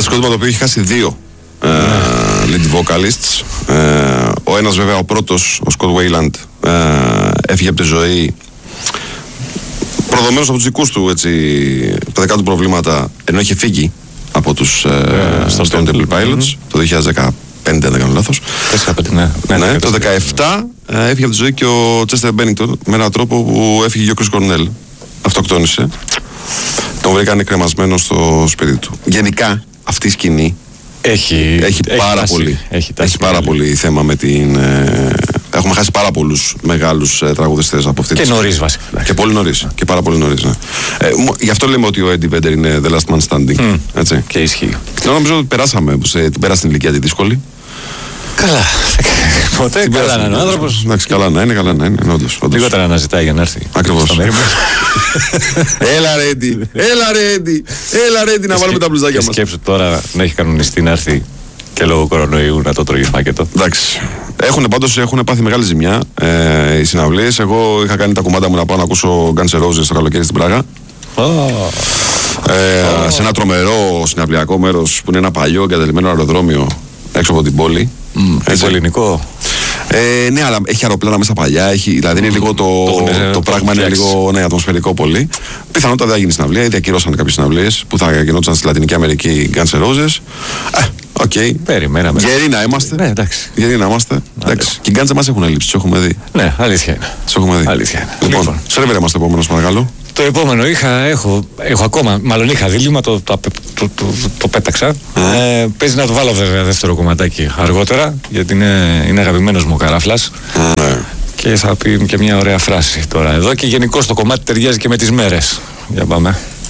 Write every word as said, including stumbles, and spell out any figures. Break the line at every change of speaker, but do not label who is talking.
συγκρότημα το οποίο έχει χάσει δύο ε, lead vocalists. Ε, ο ένας βέβαια, ο πρώτος, ο Scott Weiland, ε, έφυγε από τη ζωή προδομένος από τους δικούς του, έτσι, τα δικά του προβλήματα, ενώ είχε φύγει από τους ε, yeah, Stone Temple Pilots mm-hmm. το δύο χιλιάδες δεκαπέντε, αν δεν κάνω λάθος.
ναι. ναι,
ναι το δύο χιλιάδες δεκαεπτά ε, έφυγε από τη ζωή και ο Chester Bennington με έναν τρόπο που έφυγε και ο Chris Cornell. Αυτοκτόνησε. Τον βρήκανε κρεμασμένο στο σπίτι του. Γενικά αυτή η σκηνή
έχει,
έχει,
έχει
πάρα,
τάση,
πολύ,
έχει,
έχει πάρα πολύ θέμα με την... Ε, έχουμε χάσει πάρα πολλούς μεγάλους ε, τραγουδιστές από αυτή τη
στιγμή. Και νωρίς βασικά.
Και πολύ νωρίς. Και πάρα πολύ νωρίς, ναι. Ε, γι' αυτό λέμε ότι ο Eddie Vedder είναι the last man standing. Mm. Έτσι.
Και ισχύει.
Θέλω νομίζω ότι περάσαμε, σε, την πέρασε την ηλικία τη δύσκολη.
Καλά. Ποτέ καλά να είναι ο άνθρωπος.
Εντάξει, καλά να είναι, καλά να είναι. Όντως.
Λιγότερα να ζητάει για να έρθει.
Ακριβώς. Έλα ρε Eddie, έλα ρε Eddie, έλα ρε Eddie να βάλουμε τα μπλουζάκια μας.
Σκέψου τώρα να έχει κανονιστεί να έρθει και λόγω κορονοϊού να το τρώγει φάκετο.
Εντάξει. Έχουν πάντως έχουν πάθει μεγάλη ζημιά ε, οι συναυλίες. Εγώ είχα κάνει τα κουμάντα μου να πάω να ακούσω Guns N' Roses το καλοκαίρι στην Πράγα. Oh. Ε, oh. Σε ένα τρομερό συναυλιακό μέρος που είναι ένα παλιό εγκαταλειμμένο αεροδρόμιο έξω από την πόλη.
Mm, το ελληνικό.
Ε, ναι, αλλά έχει αεροπλάνα μέσα παλιά. Έχει, δηλαδή είναι λίγο το, το, το, το πράγμα είναι λίγο ναι, ατμοσφαιρικό πολύ. Πιθανότατα δεν θα γίνει συναυλία, ήδη ακυρώσαν κάποιες συναυλίες που θα γινόταν στη Λατινική Αμερική Guns N' Roses. Ε, οκ. Okay.
Περιμέναμε.
Γεροί να είμαστε.
Ναι, εντάξει.
Γεροί να είμαστε. Εντάξει. Και οι Guns μας έχουν λείψει, τους έχουμε δει.
Ναι, αλήθεια είναι.
Τους έχουμε δει.
Αλήθεια είναι.
Λοιπόν, λοιπόν. Σερβέρ είμαστε επόμενος, παρακαλώ.
Το επόμενο είχα, έχω, έχω ακόμα, μάλλον είχα δίλημμα, το, το, το, το, το, το πέταξα. Mm. Ε, παίζει να το βάλω βέβαια δεύτερο κομματάκι αργότερα, γιατί είναι, είναι αγαπημένος μου ο Καράφλας. Mm. Και θα πει και μια ωραία φράση τώρα εδώ και γενικώς το κομμάτι ταιριάζει και με τις μέρες. Για πάμε.